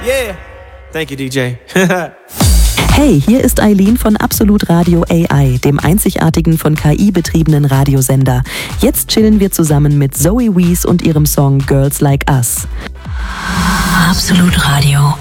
Yeah. Thank you, DJ. Hey, hier ist Eileen von Absolut Radio AI, dem einzigartigen von KI betriebenen Radiosender. Jetzt chillen wir zusammen mit Zoe Wees und ihrem Song Girls Like Us. Absolut Radio.